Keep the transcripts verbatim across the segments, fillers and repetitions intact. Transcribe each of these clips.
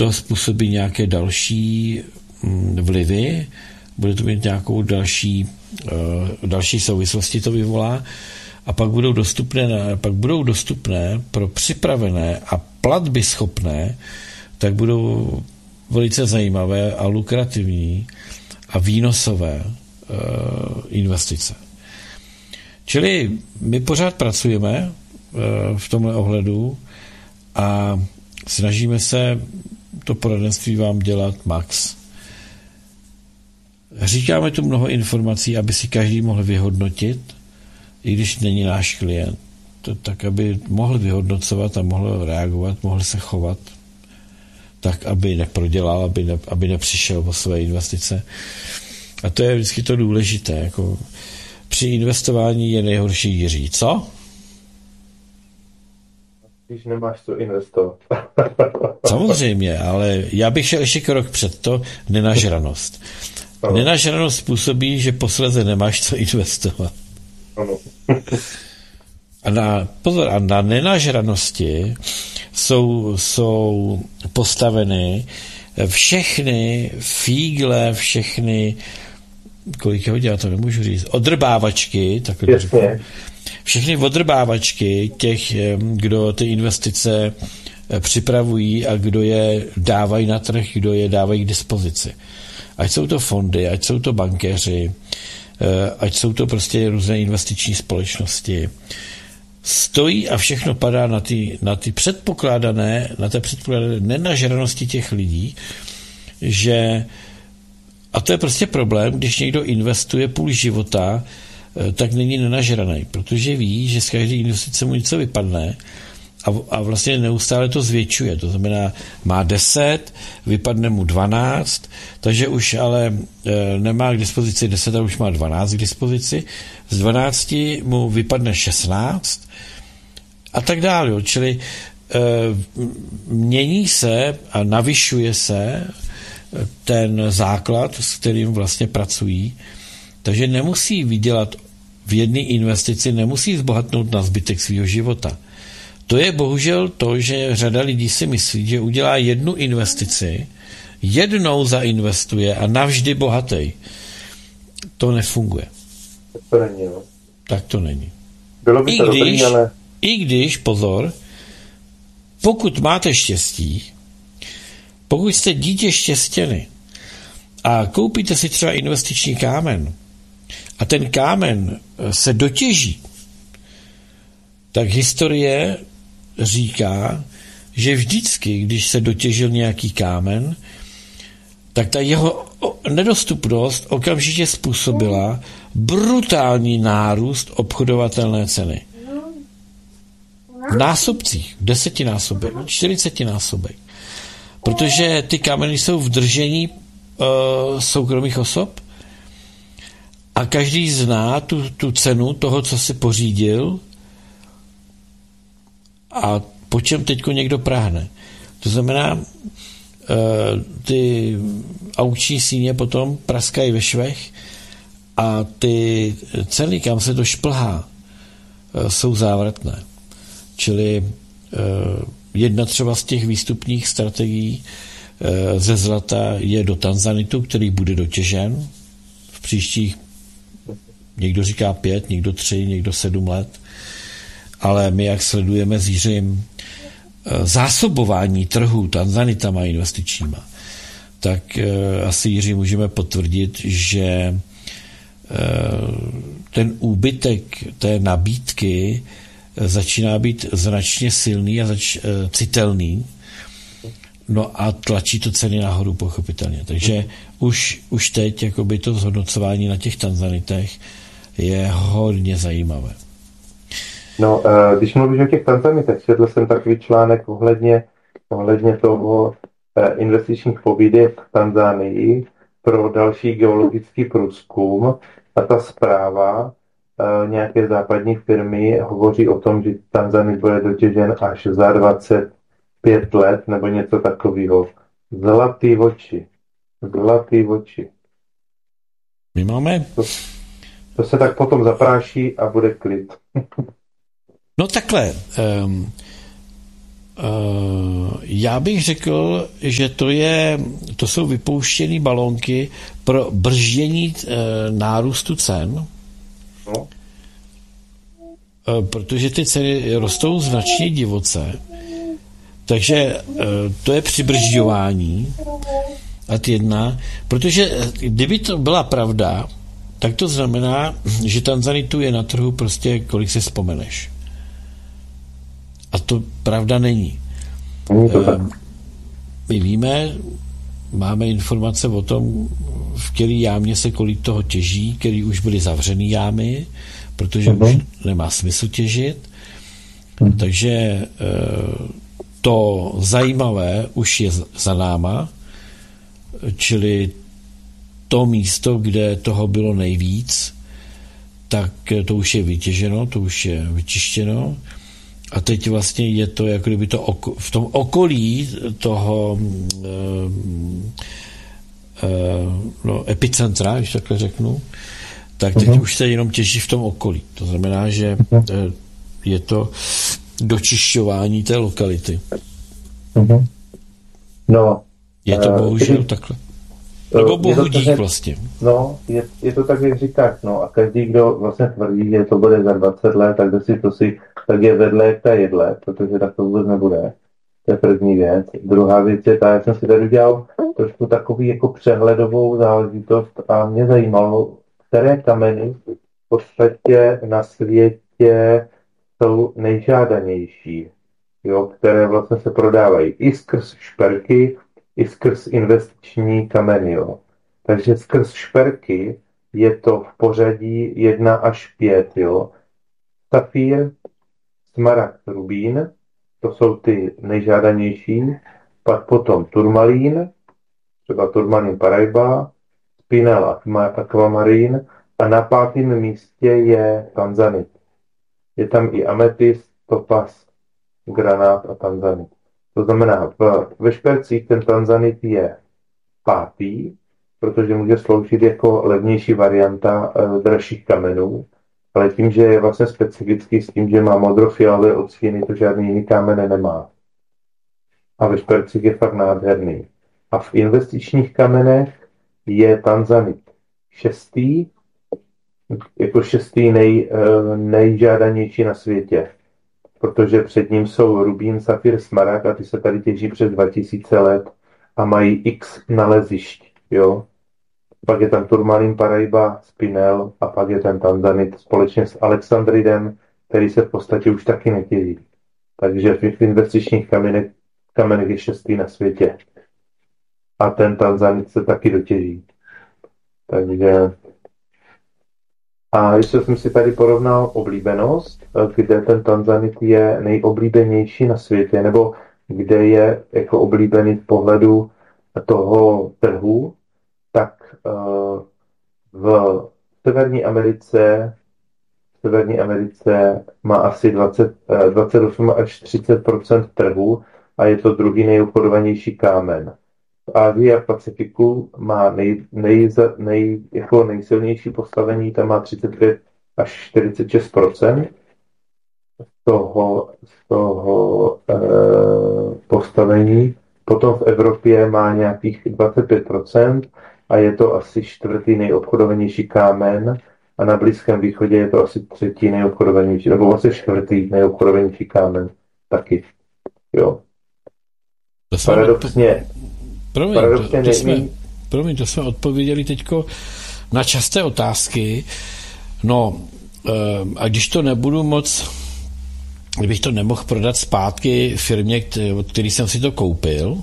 to způsobí nějaké další vlivy, bude to mít nějakou další, další souvislosti to vyvolá a pak budou dostupné, pak budou dostupné pro připravené a platby schopné, tak budou velice zajímavé a lukrativní a výnosové investice. Čili my pořád pracujeme v tomhle ohledu a snažíme se to poradenství vám dělat max. Říkáme tu mnoho informací, aby si každý mohl vyhodnotit, i když není náš klient, to, tak aby mohl vyhodnocovat a mohl reagovat, mohl se chovat tak, aby neprodělal, aby, ne, aby nepřišel po své investice. A to je vždycky to důležité. Jako při investování je nejhorší Jiří. Co? Když nemáš co investovat. Samozřejmě, ale já bych šel ještě krok před to, nenažranost. Ano. Nenažranost způsobí, že posledně nemáš co investovat. Ano. A na, pozor, a na nenažranosti jsou, jsou postaveny všechny fígle, všechny, kolik je hodin, já to nemůžu říct, odrbávačky, takhle řeknu, všechny odrbávačky těch, kdo ty investice připravují a kdo je dávají na trh, kdo je dávají k dispozici. Ať jsou to fondy, ať jsou to bankéři, ať jsou to prostě různé investiční společnosti. Stojí a všechno padá na ty, na ty předpokládané, na té předpokládané nenažranosti těch lidí, že a to je prostě problém, když někdo investuje půl života, tak není nenažraný, protože ví, že z každé investice mu něco vypadne a, a vlastně neustále to zvětšuje. To znamená, má deset, vypadne mu dvanáct, takže už ale e, nemá k dispozici deset, ale už má dvanáct k dispozici. Z dvanácti mu vypadne šestnáct a tak dále. Čili e, mění se a navyšuje se ten základ, s kterým vlastně pracují. Takže nemusí vydělat v jedné investici, nemusí zbohatnout na zbytek svého života. To je bohužel to, že řada lidí si myslí, že udělá jednu investici, jednou zainvestuje a navždy bohatý. To nefunguje. To není, no. Tak to není. Bylo by to I když, dobrý, ale... I když, pozor, pokud máte štěstí, pokud jste dítě štěstěny a koupíte si třeba investiční kámen a ten kámen se dotěží, tak historie říká, že vždycky, když se dotěžil nějaký kámen, tak ta jeho nedostupnost okamžitě způsobila brutální nárůst obchodovatelné ceny. V násobcích, v desetinásobek, čtyřicetinásobek. Protože ty kameny jsou v držení uh, soukromých osob a každý zná tu, tu cenu toho, co si pořídil a po čem teďko někdo práhne. To znamená, uh, ty aukční síně potom praskají ve švech a ty ceny, kam se to šplhá, uh, jsou závratné. Čili uh, jedna třeba z těch výstupních strategií uh, ze zlata je do tanzanitu, který bude dotěžen v příštích, někdo říká pět, někdo tři, někdo sedm let, ale my, jak sledujeme s Jiřím zásobování trhu tanzanitama investičníma, tak uh, asi, Jiří, můžeme potvrdit, že uh, ten úbytek té nabídky začíná být značně silný a zač, uh, citelný, no a tlačí to ceny nahoru pochopitelně. Takže už, už teď jakoby to zhodnocování na těch tanzanitech je hodně zajímavé. No, když mluvíš o těch tanzanitech, četl jsem takový článek ohledně, ohledně toho investičních pobídek v Tanzánii pro další geologický průzkum a ta zpráva nějaké západní firmy hovoří o tom, že Tanzanit bude dotěžen až za dvacet pět let nebo něco takového. Zlatý oči. Zlatý oči. My máme... To, to se tak potom zapráší a bude klid. No takhle, um, Já bych řekl, že to, je, to jsou vypouštěné balónky pro brždění nárůstu cen, no. Protože ty ceny rostou značně divoce, takže to je přibržďování ad jedna, protože kdyby to byla pravda, tak to znamená, že tanzanitu je na trhu prostě kolik si vzpomeneš. A to pravda není. My víme, máme informace o tom, v který jámě se kolik toho těží, který už byly zavřený jámy, protože uh-huh. už nemá smysl těžit. Uh-huh. Takže to zajímavé už je za náma, čili to místo, kde toho bylo nejvíc, tak to už je vytěženo, to už je vyčištěno. A teď vlastně je to, jako kdyby to oko, v tom okolí toho e, e, no, epicentra, když takhle řeknu, tak teď uh-huh. už se jenom těží v tom okolí. To znamená, že uh-huh. je to dočišťování té lokality. Uh-huh. No, je to bohužel uh, takhle. Nebo bohu dík tak, vlastně. No, je, je to tak, jak říkáš, no a každý, kdo vlastně tvrdí, že to bude za dvacet let, tak kdo si to si, tak je vedle jak ta jedle, protože tak to vůbec nebude. To je první věc. Druhá věc je ta, já jsem si tady udělal trošku takový jako přehledovou záležitost a mě zajímalo, které kameny v podstatě na světě jsou nejžádanější, jo, které vlastně se prodávají i skrz šperky, i skrz investiční kameny. Jo. Takže skrz šperky je to v pořadí jedna až pět. Jo. Safír, smaragd, rubín, to jsou ty nejžádanější. Pak potom turmalín, třeba turmalín Paraiba, spinel akvamarín a na pátém místě je tanzanit. Je tam i ametist, topaz, granát a tanzanit. To znamená, v, ve špercích ten tanzanit je pátý, protože může sloužit jako levnější varianta e, dražších kamenů, ale tím, že je vlastně specifický s tím, že má modrofialové odstíny, to žádný jiný kámen nemá. A ve špercích je fakt nádherný. A v investičních kamenech je tanzanit šestý, jako šestý nej, e, nejžádanější na světě. Protože před ním jsou rubín, safír, smaragd a ty se tady těží přes dva tisíce let a mají x nalezišť, jo. Pak je tam turmalín Paraiba, spinel a pak je ten tanzanit společně s alexandridem, který se v podstatě už taky netěží. Takže v investičních kamenech, kamenech je šestý na světě. A ten tanzanit se taky dotěží. Takže... A ještě jsem si tady porovnal oblíbenost, kde ten tanzanit je nejoblíbenější na světě, nebo kde je jako oblíbený v pohledu toho trhu, tak v Severní Americe, v Severní Americe má asi dvacet, dvacet osm až třicet procent trhu a je to druhý nejobchodovanější kámen. V Asii a Pacifiku má nej, nej, nej, jako nejsilnější postavení, tam má třicet pět až čtyřicet šest procent z toho, z toho e, postavení. Potom v Evropě má nějakých dvacet pět procent a je to asi čtvrtý nejobchodovanější kámen a na Blízkém východě je to asi třetí nejobchodovanější, nebo vlastně čtvrtý nejobchodovanější kámen taky. Jo. Paradoxně Promiň, to, to jsme, promiň, to jsme odpověděli teďko na časté otázky. No, a když to nebudu moc, kdybych to nemohl prodat zpátky firmě, od který jsem si to koupil,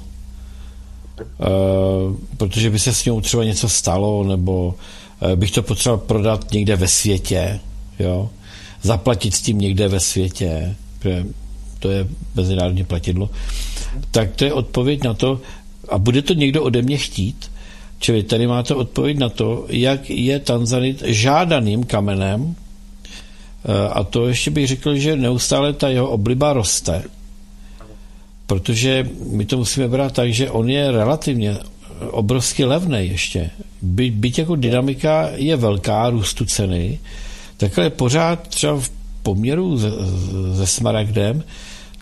protože by se s ním třeba něco stalo, nebo bych to potřeboval prodat někde ve světě, jo, zaplatit s tím někde ve světě, protože to je mezinárodní platidlo, tak to je odpověď na to, a bude to někdo ode mě chtít, čili tady máte odpověď na to, jak je tanzanit žádaným kamenem, a to ještě bych řekl, že neustále ta jeho obliba roste, protože my to musíme brát tak, že on je relativně obrovsky levný ještě. By, byť jako dynamika je velká růstu ceny, tak ale pořád třeba v poměru se, se smaragdem,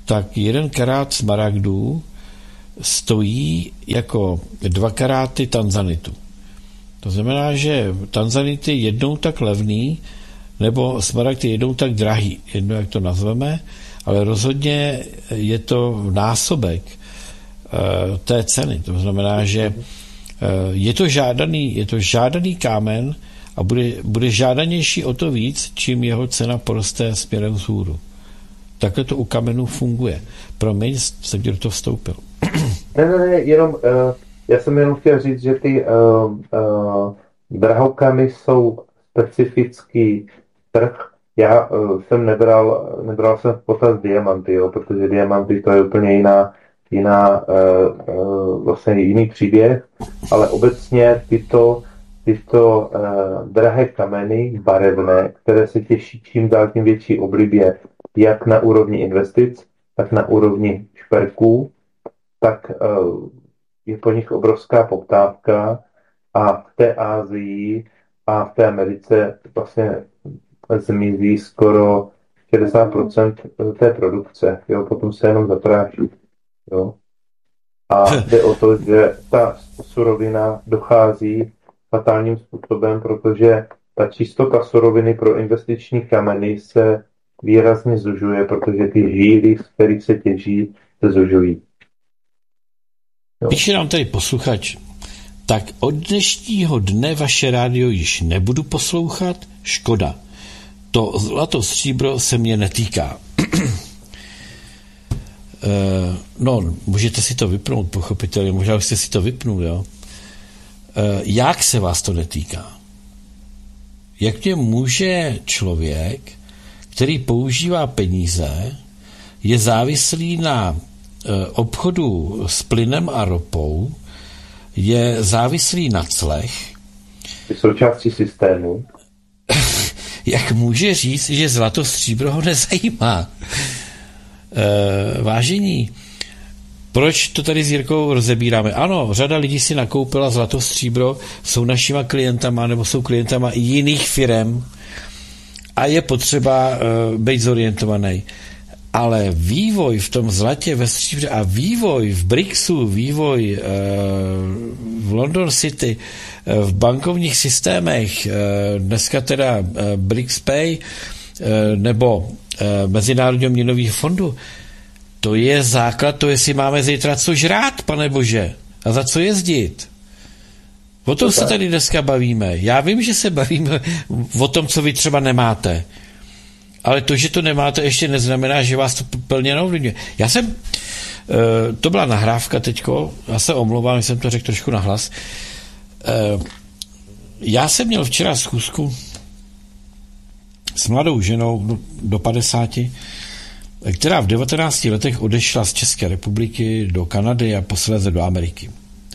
tak jeden karát smaragdů stojí jako dva karáty tanzanitu. To znamená, že tanzanit je jednou tak levný, nebo smaragd je jednou tak drahý, jedno jak to nazveme, ale rozhodně je to násobek uh, té ceny. To znamená, že uh, je to žádaný, je to žádaný kámen a bude, bude žádanější o to víc, čím jeho cena poroste směrem vzhůru. Takhle to u kamenů funguje. Promiň, jsem do toho vstoupil. Ne, ne, ne, jenom, uh, já jsem jenom chtěl říct, že ty uh, uh, drahokamy jsou specifický trh. Já uh, jsem nebral, nebral jsem v potaz diamanty, jo, protože diamanty to je úplně jiná, jiná uh, uh, vlastně jiný příběh, ale obecně tyto, tyto uh, drahé kameny barevné, které se těší čím dál tím větší oblibě, jak na úrovni investic, tak na úrovni šperků, tak uh, je po nich obrovská poptávka a v té Asii a v té Americe vlastně zmizí skoro šedesát procent té produkce, jo, potom se jenom zatráží, jo. A jde o to, že ta surovina dochází fatálním způsobem, protože ta čistota suroviny pro investiční kameny se výrazně zužuje, protože ty žíly, z kterých se těží, se zužují. Jo. Píše nám tady posluchač, tak od dnešního dne vaše rádio již nebudu poslouchat, škoda. To zlato stříbro se mě netýká. e, no, můžete si to vypnout, pochopitelně, možná už jste si to vypnul, jo. E, jak se vás to netýká? Jak mě může člověk, který používá peníze, je závislý na e, obchodu s plynem a ropou, je závislý na clech. Součástí systému. Jak může říct, že zlato stříbro ho nezajímá? E, vážení, proč to tady s Jirkou rozebíráme? Ano, řada lidí si nakoupila zlato stříbro, jsou našima klientama nebo jsou klientama i jiných firem a je potřeba e, být zorientovaný. Ale vývoj v tom zlatě ve stříbře a vývoj v BRICSu, vývoj e, v London City, e, v bankovních systémech, e, dneska teda e, BRICS Pay e, nebo e, Mezinárodního měnového fondu, to je základ, to jestli máme zítra co žrát, pane Bože, a za co jezdit. O tom se tady dneska bavíme. Já vím, že se bavíme o tom, co vy třeba nemáte. Ale to, že to nemáte, ještě neznamená, že vás to plně neovlivňuje. Já jsem, to byla nahrávka teďko, já se omlouvám, jsem to řekl trošku nahlas. Já jsem měl včera schůzku s mladou ženou do padesáti, která v devatenácti letech odešla z České republiky do Kanady a posléze do Ameriky.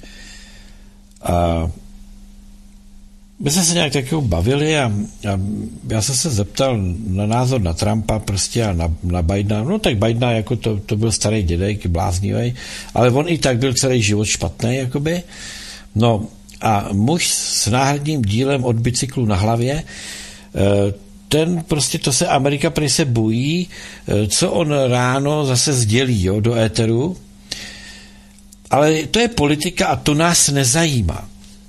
A my jsme se nějak takovou bavili a, a já jsem se zeptal na názor na Trumpa prostě a na, na Bidena. No tak Bidena jako to, to byl starý dědek, bláznivý, ale on i tak byl celý život špatný, jakoby. No a muž s náhradním dílem od bicyklu na hlavě, ten prostě, to se Amerika prý se bojí, co on ráno zase sdělí, jo, do éteru. Ale to je politika a to nás nezajímá.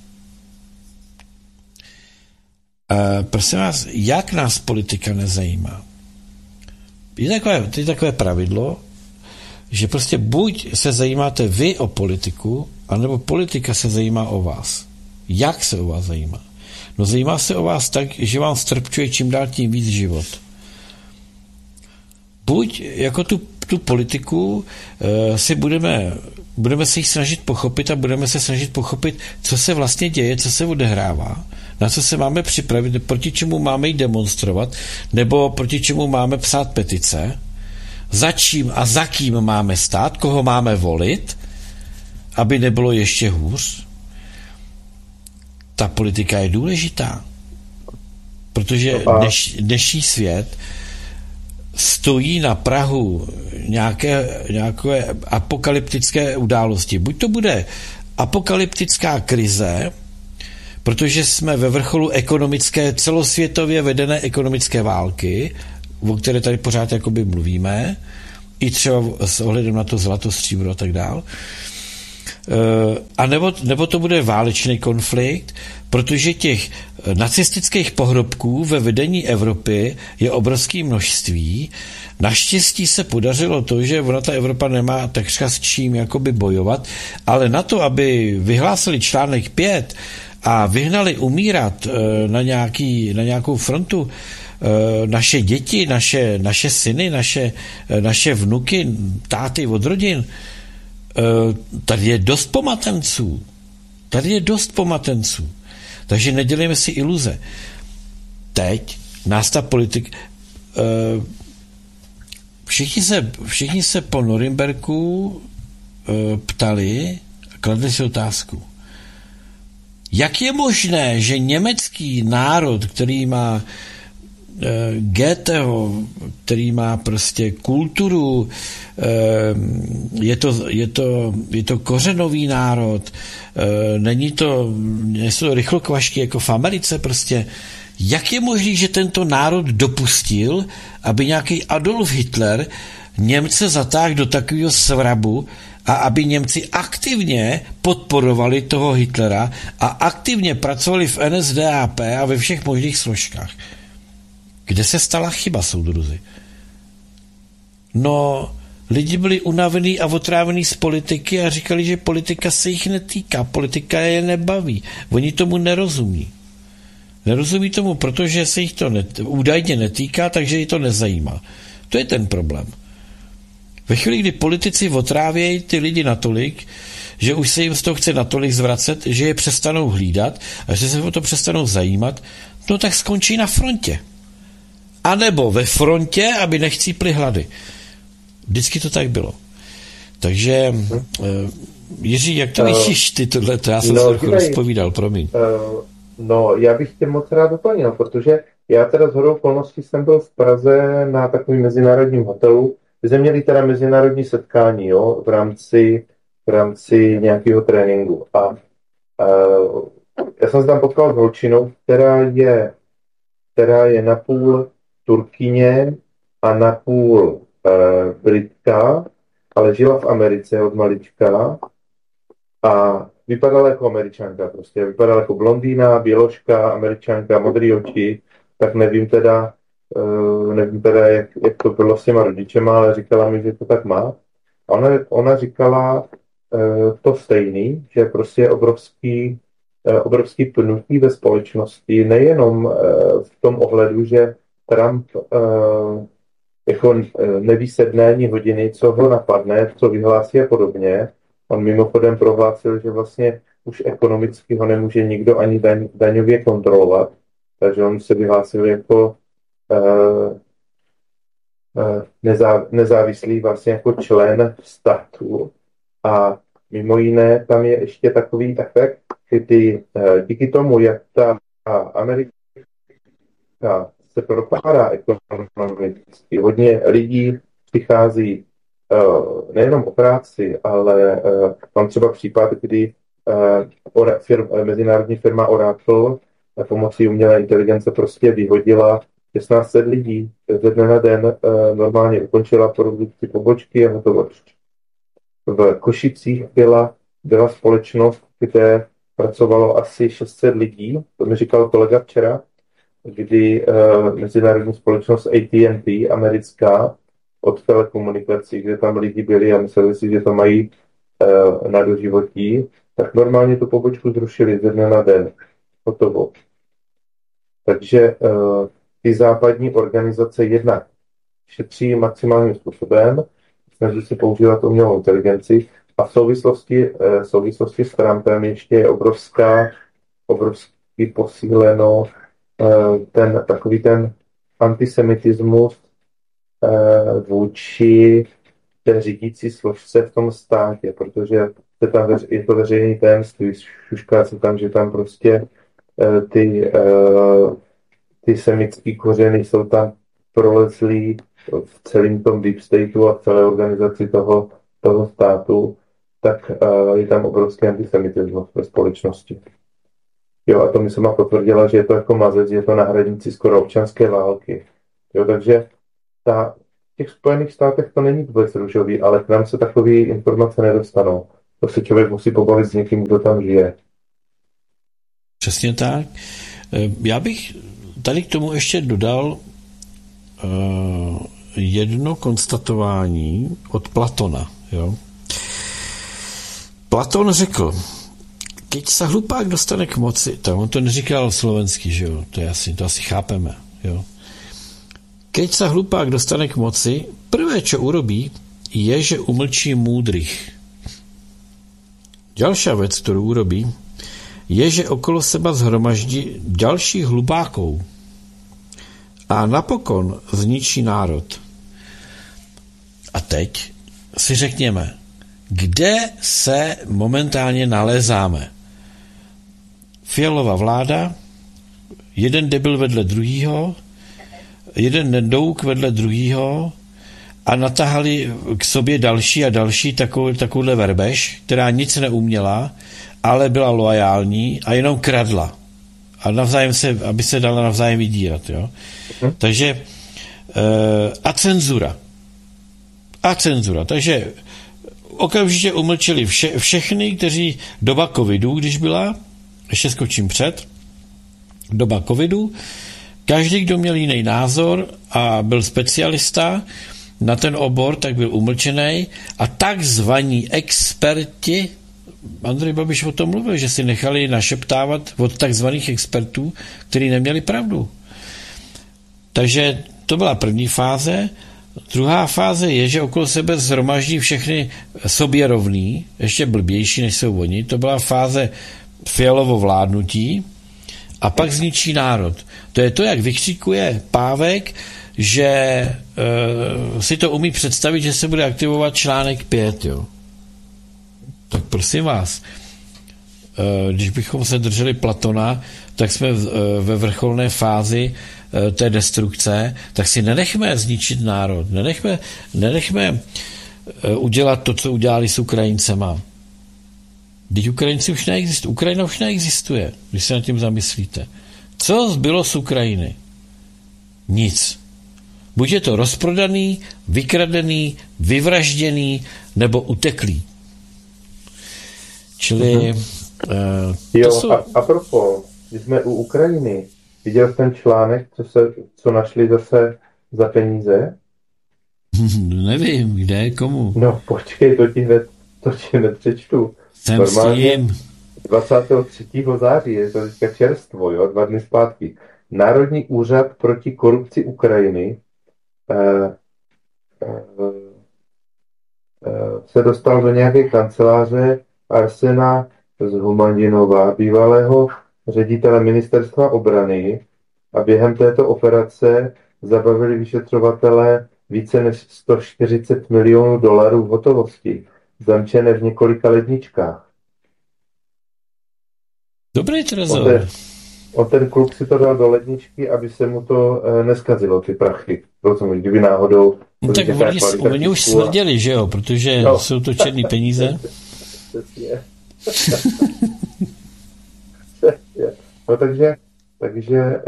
Uh, prosím vás, jak nás politika nezajímá? Je takové, je takové pravidlo, že prostě buď se zajímáte vy o politiku, anebo politika se zajímá o vás. Jak se o vás zajímá? No zajímá se o vás tak, že vám strpčuje čím dál tím víc život. Buď jako tu, tu politiku uh, si budeme, budeme se jich snažit pochopit a budeme se snažit pochopit, co se vlastně děje, co se odehrává, na co se máme připravit, proti čemu máme jít demonstrovat, nebo proti čemu máme psát petice, za čím a za kým máme stát, koho máme volit, aby nebylo ještě hůř. Ta politika je důležitá, protože dneš, dnešní svět stojí na prahu nějaké, nějaké apokalyptické události. Buď to bude apokalyptická krize, protože jsme ve vrcholu ekonomické, celosvětově vedené ekonomické války, o které tady pořád jakoby mluvíme, i třeba s ohledem na to zlato, stříbro a tak dál. A nebo, nebo to bude válečný konflikt, protože těch nacistických pohrobků ve vedení Evropy je obrovské množství. Naštěstí se podařilo to, že ona ta Evropa nemá takřka s čím jakoby bojovat, ale na to, aby vyhlásili článek pět a vyhnali umírat na, nějaký, na nějakou frontu naše děti, naše, naše syny, naše, naše vnuky, táty od rodin, tady je dost pomatenců. Tady je dost pomatenců. Takže nedělejme si iluze. Teď nás ta politik... Všichni se, všichni se po Norimberku ptali a kladli si otázku. Jak je možné, že německý národ, který má Goetheho, který má prostě kulturu, je to, je to, je to kořenový národ, není to, nejsou to rychlokvašky jako v Americe prostě. Jak je možné, že tento národ dopustil, aby nějaký Adolf Hitler Němce zatáhl do takového svrabu a aby Němci aktivně podporovali toho Hitlera a aktivně pracovali v N S D A P a ve všech možných složkách. Kde se stala chyba, soudruzi? No, lidi byli unavený a otrávený z politiky a říkali, že politika se jich netýká, politika je nebaví. Oni tomu nerozumí. Nerozumí tomu, protože se jich to net, údajně netýká, takže jich to nezajímá. To je ten problém. Ve chvíli, kdy politici otrávějí ty lidi natolik, že už se jim z toho chce natolik zvracet, že je přestanou hlídat a že se o to přestanou zajímat, no tak skončí na frontě. A nebo ve frontě, aby nechcípli hlady. Vždycky to tak bylo. Takže Jiří, jak to vidíš ty tohle? Já jsem no, se trochu rozpovídal, promiň. Uh, no, já bych tě moc rád doplnil, protože já teda shodou okolností jsem byl v Praze na takovém mezinárodním hotelu, kde jsme měli teda mezinárodní setkání, jo, v rámci, v rámci nějakého tréninku. A uh, já jsem se tam potkal s holčinou, která je, která je napůl Turkyně a napůl uh, Britka, ale žila v Americe od malička a vypadala jako Američanka prostě. Vypadala jako blondýna, běložka, Američanka, modrý oči, tak nevím teda, uh, nevím teda, jak, jak to bylo s těma rodičema, ale říkala mi, že to tak má. A ona, ona říkala uh, to stejný, že prostě je obrovský, uh, obrovský pnutí ve společnosti, nejenom uh, v tom ohledu, že Trump uh, jako neví se dne ani hodiny, co ho napadne, co vyhlásí a podobně. On mimochodem prohlásil, že vlastně už ekonomicky ho nemůže nikdo ani daň, daňově kontrolovat, takže on se vyhlásil jako uh, uh, nezá, nezávislý vlastně jako člen státu. A mimo jiné tam je ještě takový efekt, kdy uh, díky tomu, jak ta Amerika se propadá ekonomicky. Hodně lidí přichází uh, nejenom o práci, ale uh, mám třeba případ, kdy uh, firm, mezinárodní firma Oracle pomocí umělé inteligence prostě vyhodila šestnáct set lidí. Ze dne na den uh, normálně ukončila produkci pobočky a hotovost. V Košicích byla, byla společnost, kde pracovalo asi šest set lidí, to mi říkal kolega včera, kdy uh, mezinárodní společnost A T and T, americká, od telekomunikací, kde tam lidi byli a mysleli si, že to mají uh, na doživotí, tak normálně tu pobočku zrušili ze dne na den. Hotovo. Takže uh, ty západní organizace jednak šetří maximálním způsobem, snaží se používat umělou inteligenci a v souvislosti, uh, v souvislosti s Trumpem ještě je obrovská, obrovský posíleno ten takový ten antisemitismus vůči té řídící složce v tom státě, protože se tam veř, je to veřejný tajemství, šušká se tam, že tam prostě ty, ty semický kořeny jsou tam prolezlí v celém tom deep stateu a v celé organizaci toho, toho státu, tak je tam obrovský antisemitismus ve společnosti. Jo, a to mi sama potvrdila, že je to jako mazec, je to na hranici skoro občanské války. Jo, takže ta, v těch Spojených státech to není vůbec růžový, ale k nám se takové informace nedostanou. To se člověk musí pobavit s někým, kdo tam žije. Přesně tak. Já bych tady k tomu ještě dodal uh, jedno konstatování od Platona. Jo? Platon řekl, keď sa hlupák dostane k moci, tak on to neříkal slovensky, že jo, to je asi, to asi chápeme, jo. Keď sa hlupák dostane k moci, prvé, čo urobí, je, že umlčí múdrych. Ďalšia vec, ktorú urobí, je, že okolo seba zhromaždí ďalších hlupákov a napokon zničí národ. A teď si řekněme, kde se momentálně nalézáme. Fialová vláda, jeden debil vedle druhýho, jeden nedouk vedle druhýho a natahali k sobě další a další takovou, takovouhle verbež, která nic neuměla, ale byla loajální a jenom kradla. A navzájem se, aby se dala navzájem vydírat. Jo? Hm. Takže a cenzura. A cenzura. Takže okamžitě umlčeli vše, všechny, kteří doba covidu, když byla, ještě skočím před, doba covidu, každý, kdo měl jiný názor a byl specialista na ten obor, tak byl umlčený a takzvaní experti, Andrej Babiš o tom mluvil, že si nechali našeptávat od takzvaných expertů, kteří neměli pravdu. Takže to byla první fáze. Druhá fáze je, že okolo sebe zhromaždí všechny sobě rovný, ještě blbější, než jsou oni. To byla fáze Fialovo vládnutí a pak zničí národ. To je to, jak vykřikuje Pávek, že e, si to umí představit, že se bude aktivovat článek pět. Jo. Tak prosím vás, e, když bychom se drželi Platona, tak jsme v, e, ve vrcholné fázi e, té destrukce, tak si nenechme zničit národ, nenechme, nenechme e, udělat to, co udělali s Ukrajincema. Když Ukrajinci už neexistují, Ukrajina už neexistuje, když se nad tím zamyslíte. Co zbylo z Ukrajiny? Nic. Buď je to rozprodaný, vykradený, vyvražděný, nebo uteklý. Čili... Mm-hmm. Uh, jo, jsou... a, a propos, když jsme u Ukrajiny, viděl ten článek, co, se, co našli zase za peníze? Nevím, kde, komu? No počkej, to ti, ne, to ti nepřečtu. Jsem normálně s tím. dvacátého třetího září, je to teďka čerstvo, jo, dva dny zpátky. Národní úřad proti korupci Ukrajiny eh, eh, eh, se dostal do nějaké kanceláře Arsena Zhumadinova, bývalého ředitele ministerstva obrany, a během této operace zabavili vyšetřovatelé více než sto čtyřicet milionů dolarů v hotovosti, zamčené v několika ledničkách. Dobrý trezor. On ten, on ten kluk si to dal do ledničky, aby se mu to e, neskazilo, ty prachy. Rozumíš, kdyby náhodou... No tak oni, oni už smrděli, že jo, protože no. Jsou to černý peníze. No takže, takže e,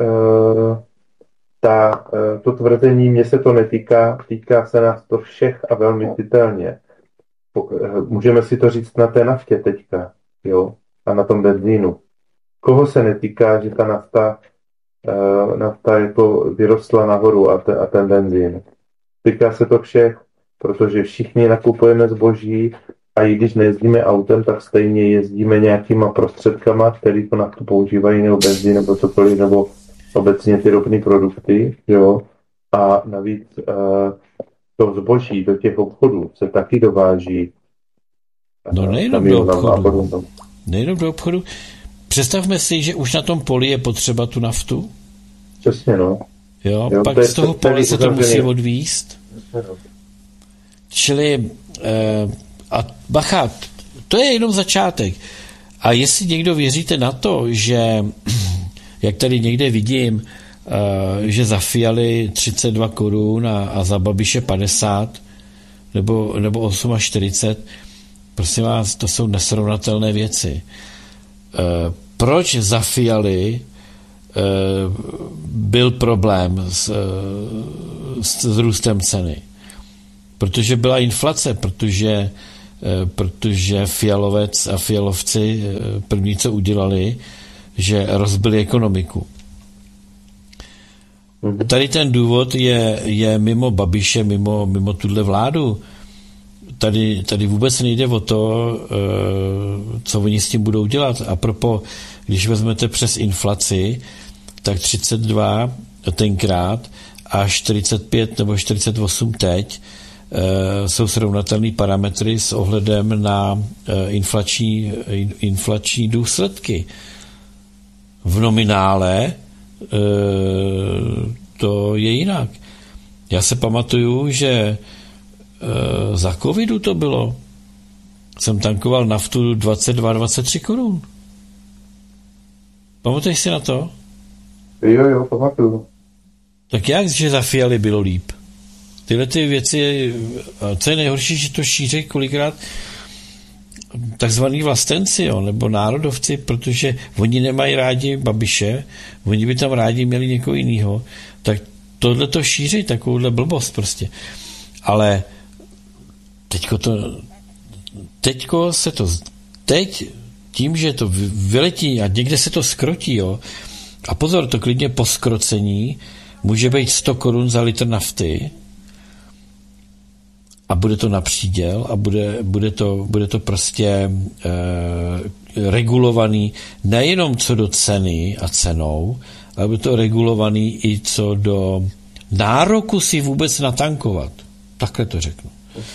ta, e, to tvrzení, mě se to netýká, týká se nás to všech a velmi citelně. Můžeme si to říct na té naftě teďka, jo, a na tom benzínu. Koho se netýká, že ta nafta, uh, nafta jako vyrostla nahoru a, te, a ten benzín. Týká se to všech, protože všichni nakupujeme zboží a i když nejezdíme autem, tak stejně jezdíme nějakýma prostředkama, který to naftu používají, nebo benzín, nebo cokoliv, nebo obecně ty ropné produkty, jo. A navíc uh, to zboží do těch obchodů se taky dováží. No nejenom do obchodu. Nejenom do obchodu. Představme si, že už na tom poli je potřeba tu naftu. Přesně, no. Jo, jo pak z toho pole se to musí odvízt. No. Čili eh, a bacha, to je jenom začátek. A jestli někdo věříte na to, že jak tady někde vidím, Uh, že za Fialy třicet dva korun a, a za Babiše padesát nebo, nebo čtyřicet osm, prosím vás, to jsou nesrovnatelné věci. Uh, proč za Fialy uh, byl problém s, uh, s, s růstem ceny? Protože byla inflace, protože, protože Fialovec a Fialovci první, co udělali, že rozbili ekonomiku. Tady ten důvod je, je mimo Babiše, mimo, mimo tuhle vládu. Tady, tady vůbec nejde o to, co oni s tím budou dělat. A propo, když vezmete přes inflaci, tak třicet dva tenkrát a čtyřicet pět nebo čtyřicet osm teď jsou srovnatelné parametry s ohledem na inflační, inflační důsledky. V nominále to je jinak. Já se pamatuju, že za covidu to bylo. Jsem tankoval naftu dvacet dva dvacet tři korun. Pamatuješ si na to? Jo, jo, pamatuju. Tak jak, že za Fialy bylo líp? Tyhle ty věci, co je nejhorší, že to šíří kolikrát takzvaný vlastenci, jo, nebo národovci, protože oni nemají rádi Babiše, oni by tam rádi měli někoho jiného, tak tohle to šíří, takovouhle blbost prostě. Ale teďko to, teďko se to, teď tím, že to vyletí a někde se to skrotí, jo, a pozor, to klidně po skrocení může být sto korun za litr nafty, a bude to na příděl a bude, bude, to, bude to prostě e, regulovaný nejenom co do ceny a cenou, ale bude to regulovaný i co do nároku si vůbec natankovat. Takhle to řeknu.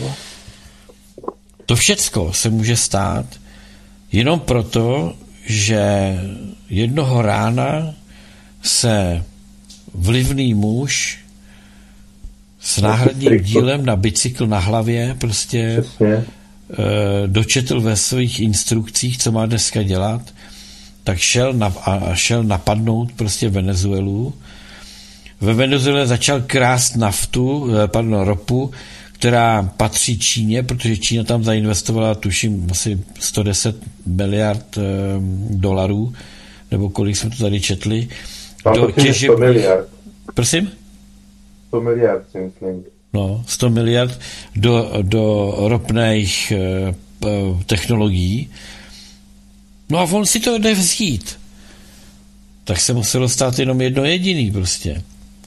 To všecko se může stát jenom proto, že jednoho rána se vlivný muž s náhradním dílem na bicykl na hlavě prostě e, dočetl ve svých instrukcích, co má dneska dělat, tak šel, na, a šel napadnout prostě Venezuelu. Ve Venezuele začal krást naftu, pardon, ropu, která patří Číně, protože Čína tam zainvestovala, tuším, asi sto deset miliard e, dolarů, nebo kolik jsme to tady četli. Do těžeb... sto miliard. Prosím? sto miliard, si myslím. No, sto miliard do, do ropných e, technologií. No a on si to jde vzít. Tak se muselo stát jenom jedno jediný prostě.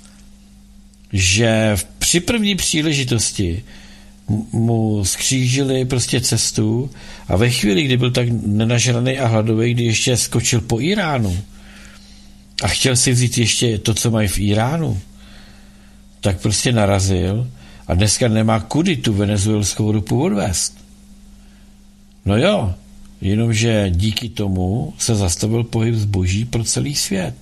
Že při první příležitosti mu skřížili prostě cestu a ve chvíli, kdy byl tak nenažraný a hladový, kdy ještě skočil po Iránu a chtěl si vzít ještě to, co mají v Iránu, tak prostě narazil a dneska nemá kudy tu venezuelskou ropu odvést. No jo, jenomže díky tomu se zastavil pohyb zboží pro celý svět.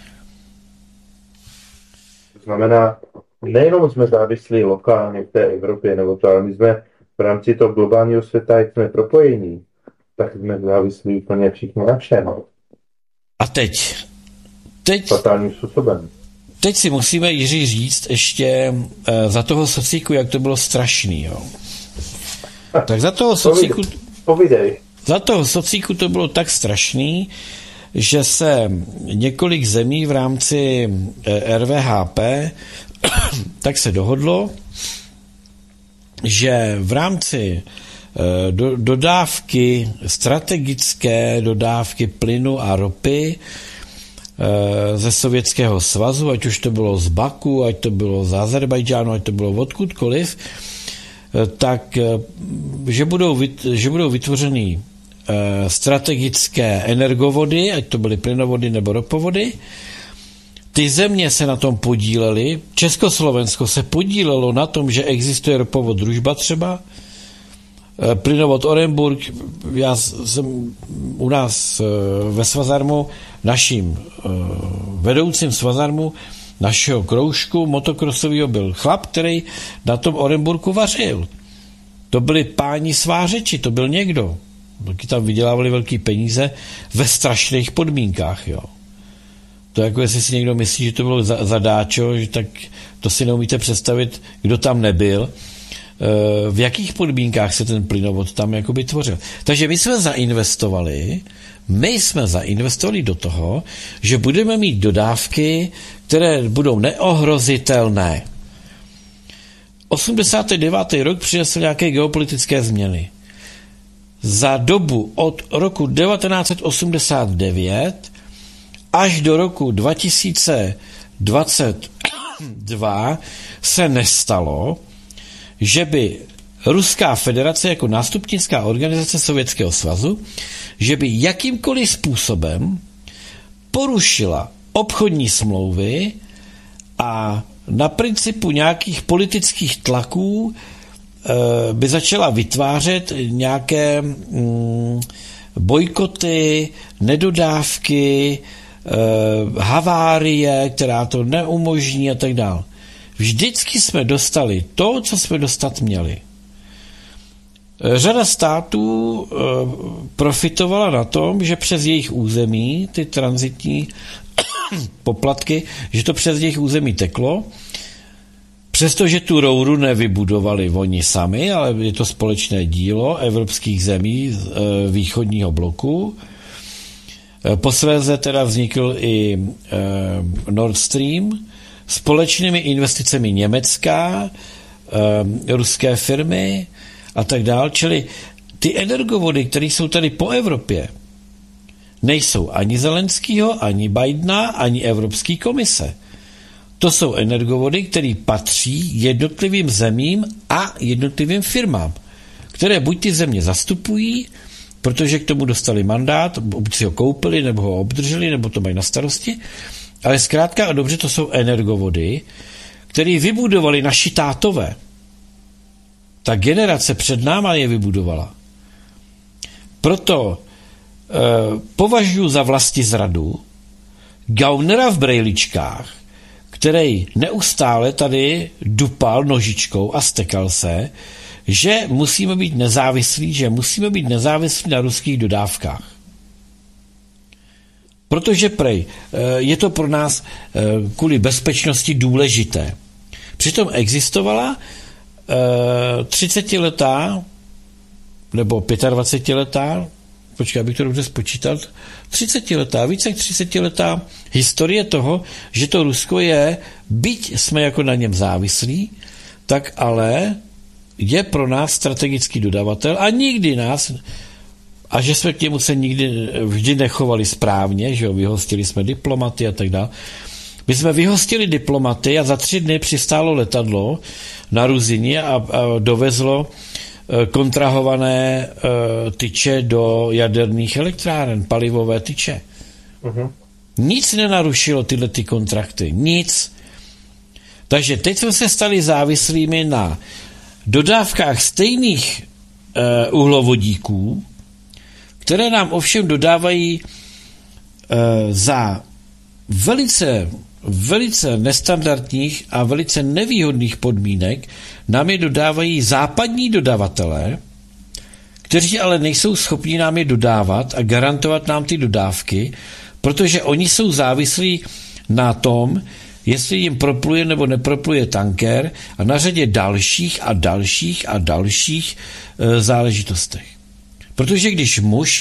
To znamená, nejenom jsme závislí lokálně v té Evropě, nebo to, ale my jsme v rámci toho globálního světa, jak jsme propojení, tak jsme závislí úplně všichni na všem. A teď? Teď... Fatálním způsobem. Teď si musíme, Jiří, říct ještě uh, za toho socíku, jak to bylo strašný, jo. Tak za toho socíku... Povídej. Za toho socíku to bylo tak strašný, že se několik zemí v rámci R V H P tak se dohodlo, že v rámci do, dodávky, strategické dodávky plynu a ropy ze Sovětského svazu, ať už to bylo z Baku, ať to bylo z Azerbajdžánu, ať to bylo odkudkoliv, tak že budou, že budou vytvořeny strategické energovody, ať to byly plynovody nebo ropovody. Ty země se na tom podílely. Československo se podílelo na tom, že existuje ropovod Družba třeba, plynovod Orenburg. Já jsem u nás ve Svazarmu, naším vedoucím Svazarmu, našeho kroužku motokrosového byl chlap, který na tom Orenburgu vařil. To byli páni svářeči, to byl někdo. Taky tam vydělávali velký peníze ve strašných podmínkách, jo. To jako jestli si někdo myslí, že to bylo zadáčo, že tak to si neumíte představit, kdo tam nebyl, v jakých podmínkách se ten plynovod tam jakoby tvořil. Takže my jsme zainvestovali, my jsme zainvestovali do toho, že budeme mít dodávky, které budou neohrozitelné. osmdesátý devátý rok přinesl nějaké geopolitické změny. Za dobu od roku devatenáct set osmdesát devět až do roku dva tisíce dvacet dva se nestalo, že by Ruská federace jako nástupnická organizace Sovětského svazu, že by jakýmkoliv způsobem porušila obchodní smlouvy a na principu nějakých politických tlaků by začala vytvářet nějaké bojkoty, nedodávky, havárie, která to neumožní a tak dále. Vždycky jsme dostali to, co jsme dostat měli. Řada států profitovala na tom, že přes jejich území, ty tranzitní poplatky, že to přes jejich území teklo, přestože tu rouru nevybudovali oni sami, ale je to společné dílo evropských zemí východního bloku. Posléze teda vznikl i Nord Stream společnými investicemi Německa, ruské firmy a tak dál. Čili ty energovody, které jsou tady po Evropě, nejsou ani Zelenskýho, ani Bidena, ani Evropské komise. To jsou energovody, které patří jednotlivým zemím a jednotlivým firmám, které buď ty země zastupují, protože k tomu dostali mandát, buď si ho koupili, nebo ho obdrželi, nebo to mají na starosti, ale zkrátka a dobře to jsou energovody, které vybudovali naši tátové. Ta generace před náma je vybudovala. Proto e, považuji za vlastizradu Gaunera v brejličkách, který neustále tady dupal nožičkou a stekal se, že musíme být nezávislí, že musíme být nezávislí na ruských dodávkách. Protože prej, je to pro nás kvůli bezpečnosti důležité. Přitom existovala třicetiletá nebo pětadvacetiletá, počkej, abych to dobře spočítal, třicetiletá, více jak třicetiletá historie toho, že to Rusko je, byť jsme jako na něm závislí, tak ale je pro nás strategický dodavatel a nikdy nás, a že jsme k němu se nikdy vždy nechovali správně, že jo, vyhostili jsme diplomaty a tak dále. My jsme vyhostili diplomaty a za tři dny přistálo letadlo na Ruzině a, a dovezlo kontrahované uh, tyče do jaderných elektráren, palivové tyče. Uh-huh. Nic nenarušilo tyhle ty kontrakty. Nic. Takže teď jsme se stali závislými na dodávkách stejných uh, uhlovodíků, které nám ovšem dodávají uh, za velice velice nestandardních a velice nevýhodných podmínek nám je dodávají západní dodavatelé, kteří ale nejsou schopni nám je dodávat a garantovat nám ty dodávky, protože oni jsou závislí na tom, jestli jim propluje nebo nepropluje tanker a na řadě dalších a dalších a dalších e, záležitostech. Protože když muž,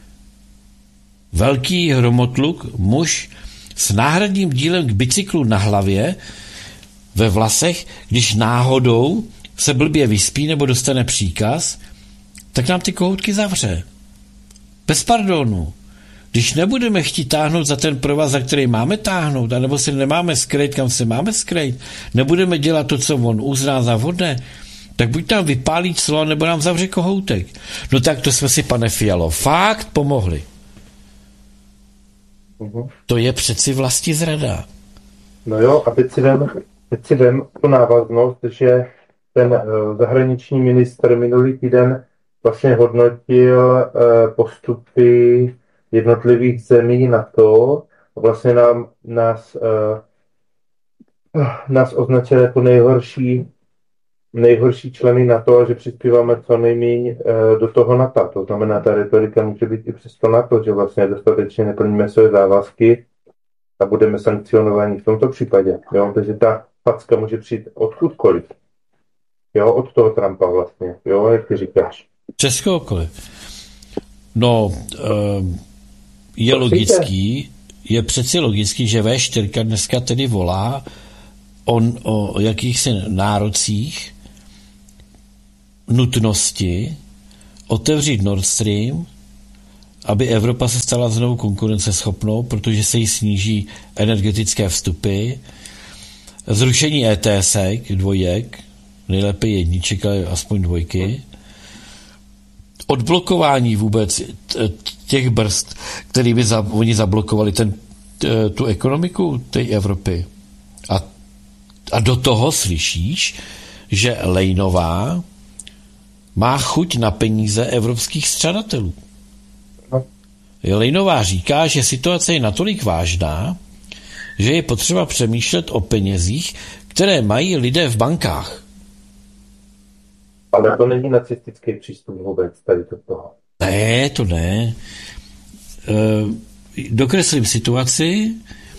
velký hromotluk, muž s náhradním dílem k bicyklu na hlavě, ve vlasech, když náhodou se blbě vyspí nebo dostane příkaz, tak nám ty kohoutky zavře. Bez pardonu. Když nebudeme chtít táhnout za ten provaz, za který máme táhnout, anebo se nemáme skrejt, kam se máme skrejt, nebudeme dělat to, co on uzná za vhodné, tak buď tam vypálí clo, nebo nám zavře kohoutek. No tak to jsme si, pane Fialo, fakt pomohli. Uh-huh. To je přeci vlastizrada. No jo, a teď si vem, teď si vem tu návaznost, že ten uh, zahraniční ministr minulý týden vlastně hodnotil uh, postupy jednotlivých zemí na to, vlastně nám, nás, uh, nás označil jako nejhorší, nejhorší členy NATO, že přispíváme co nejméně uh, do toho NATO. To znamená, ta retorika může být i přesto NATO, že vlastně dostatečně neplníme své závazky a budeme sankcionováni v tomto případě. Jo? Takže ta facka může přijít odkudkoliv. Jo, od toho Trumpa vlastně. Jo, jak ty říkáš. Přes kohokoliv. No, je logický, je přeci logický, že vé čtyři dneska tedy volá on, o jakýchsi nárocích nutnosti otevřít Nord Stream, aby Evropa se stala znovu konkurenceschopnou, protože se jí sníží energetické vstupy, zrušení E T S dvojek, nejlépe jedniček, ale aspoň dvojky, odblokování vůbec těch brzd, kterými za, oni zablokovali ten, tu ekonomiku té Evropy. A, a do toho slyšíš, že Lejnová má chuť na peníze evropských střadatelů. Lejnová říká, že situace je natolik vážná, že je potřeba přemýšlet o penězích, které mají lidé v bankách. Ale to není nacistický přístup vůbec tady do toho. Ne, to ne. E, dokreslím situaci.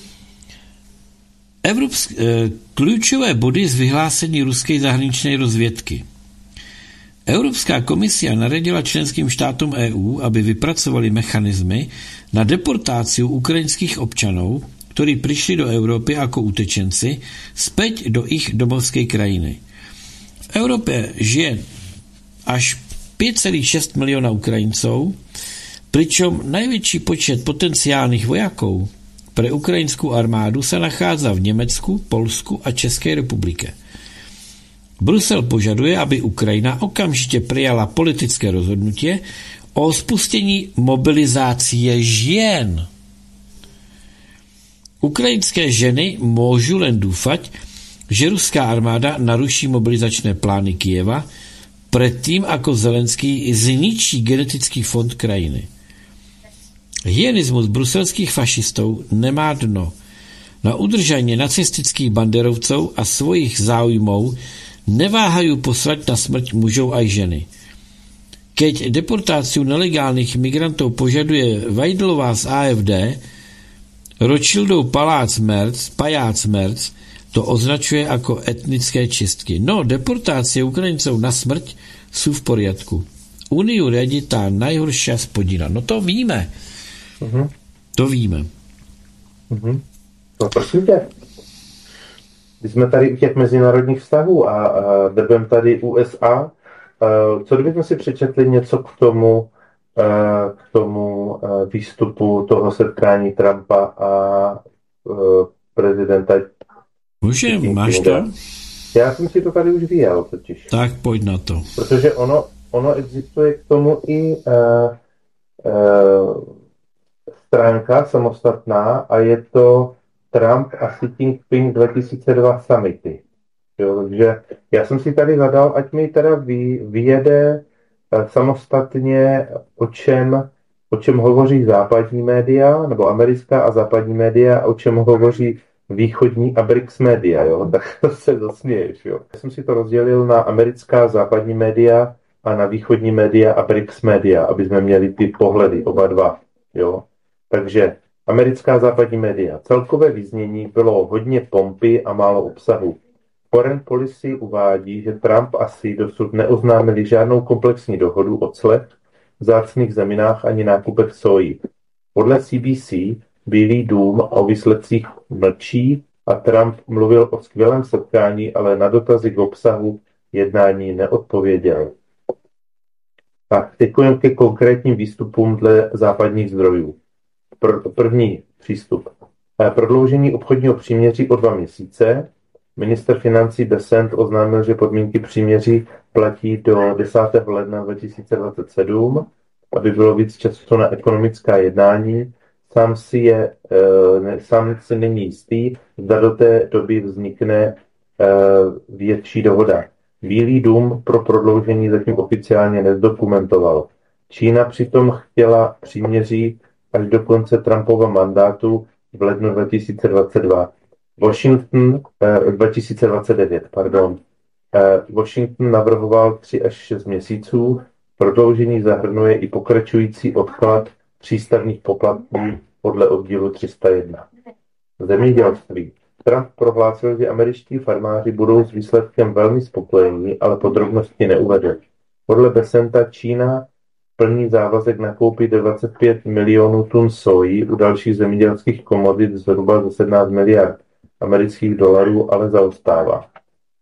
Evropsk, e, klíčové body z vyhlásení ruské zahraniční rozvědky. Evropská komisia naradila členským státům E U, aby vypracovali mechanismy na deportáciu ukrajinských občanů, kteří přišli do Evropy jako utečenci, zpět do jejich domovské krajiny. V Evropě žije až pět celá šest miliona Ukrajinců, pričom největší počet potenciálních vojáků pro ukrajinskou armádu se nachází v Německu, Polsku a České republice. Brusel požaduje, aby Ukrajina okamžitě přijala politické rozhodnutí o spustění mobilizácie žen. Ukrajinské ženy můžou len doufat, že ruská armáda naruší mobilizačné plány Kyjeva předtím, jako Zelenský zničí genetický fond krajiny. Hyenismus bruselských fašistů nemá dno. Na udržání nacistických banderovců a svojich záujmů neváhají poslat na smrt mužů a ženy. Keď deportáciu nelegálních migrantů požaduje Vajdlová z A F D, Rothschildův palác Merc, paják Merc, to označuje jako etnické čistky. No, deportácie Ukrajinců na smrt jsou v poriadku. Uniu riadí tá najhorší spodina. No to víme. Uh-huh. To víme. Uh-huh. No prosím tě. Když jsme tady u těch mezinárodních vztahů a, a debem tady U S A, a, co kdybychom si přečetli něco k tomu, a, k tomu a, výstupu toho setkání Trumpa a, a prezidenta. Můžem, máš to? Já jsem si to tady už vyjel totiž. Tak pojď na to. Protože ono, ono existuje k tomu i uh, uh, stránka samostatná a je to Trump a Xi Jinping dva tisíce dva summity. Jo, takže já jsem si tady zadal, ať mi teda vy, vyjede uh, samostatně, o čem, o čem hovoří západní média, nebo americká a západní média, o čem hovoří východní a B R I C S média, jo, tak se zasměješ, jo. Já jsem si to rozdělil na americká západní média a na východní média a B R I C S média, aby jsme měli ty pohledy, oba dva, jo. Takže americká západní média. Celkové vyznění bylo hodně pompy a málo obsahu. Foreign Policy uvádí, že Trump a Xi dosud neoznámili žádnou komplexní dohodu o clech, vzácných zeminách ani nákupech soji. Podle C B C Bílý dům o výsledcích mlčí a Trump mluvil o skvělém setkání, ale na dotazy k obsahu jednání neodpověděl. Tak, teď ke konkrétním výstupům dle západních zdrojů. Pr- první přístup. Prodloužení obchodního příměří o dva měsíce. Minister financí Bessent oznámil, že podmínky příměří platí do desátého ledna dva tisíce dvacet sedm, aby bylo víc času na ekonomická jednání. Sám si, je, ne, sám si není jistý, zda do té doby vznikne větší dohoda. Bílý dům pro prodloužení zatím oficiálně nezdokumentoval. Čína přitom chtěla příměří až do konce Trumpova mandátu v lednu dva tisíce dvacet dva. Washington dva tisíce dvacet devět, pardon. Washington navrhoval tři až šest měsíců. Prodloužení zahrnuje i pokračující odklad přístavních poplatků podle oddílu tři sta jedna. Zemědělství. Trump prohlásil, že američtí farmáři budou s výsledkem velmi spokojení, ale podrobnosti neuvedl. Podle Bessenta Čína plní závazek nakoupit dvacet pět milionů tun soji, u dalších zemědělských komodit zhruba za sedmnáct miliard amerických dolarů, ale zaostává.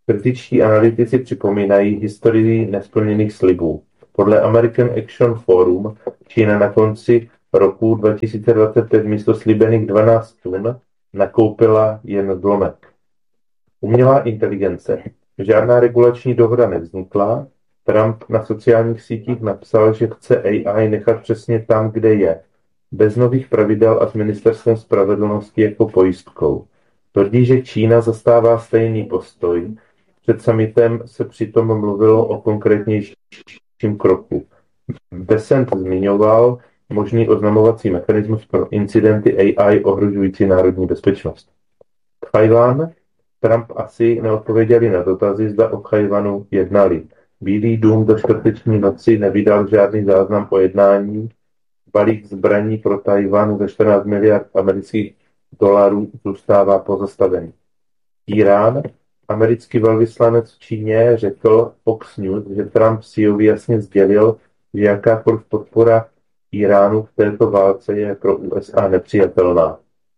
Kritičtí analytici připomínají historii nesplněných slibů. Podle American Action Forum Čína na konci roku dva tisíce dvacet pět místo slíbených dvanáct tun nakoupila jen zlomek. Umělá inteligence. Žádná regulační dohoda nevznikla. Trump na sociálních sítích napsal, že chce A I nechat přesně tam, kde je. Bez nových pravidel a s ministerstvem spravedlnosti jako pojistkou. Tvrdí, že Čína zastává stejný postoj. Před summitem se přitom mluvilo o konkrétnějším kroku. Besant zmiňoval možný oznamovací mechanismus pro incidenty A I ohrožující národní bezpečnost. Tchaj-wan. Trump asi neodpověděli na dotazy, zda o Tchaj-wanu jednali. Bílý dům do čtvrteční noci nevydal žádný záznam o jednání. Balík zbraní pro Tchaj-wan za čtrnáct miliard amerických dolarů zůstává pozastavený. Irán. Americký velvyslanec v Číně řekl Fox News, že Trump Xiovi jasně sdělil, že jakákoliv podpora Iránu v této válce je pro U S A nepřijatelná.